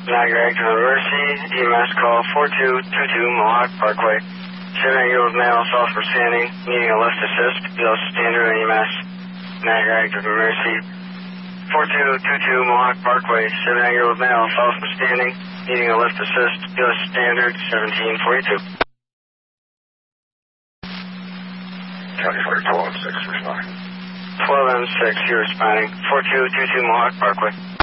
Niagara to Mercy, EMS call 4222 Mohawk Parkway. 7-year-old male south for standing, needing a lift assist, BLS standard EMS. Niagara to Mercy, 4222 Mohawk Parkway. 7-year-old male south for standing, needing a lift assist, BLS standard 1742. County Fire 12-6 responding. 12M6, you're responding. 4222 Mohawk Parkway.